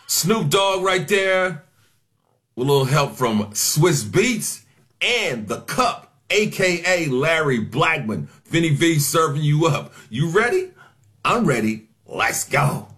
Snoop Dogg right there with a little help from Swiss Beats and The Cup, a.k.a. Larry Blackmon. Vinny V serving you up. You ready? I'm ready. Let's go.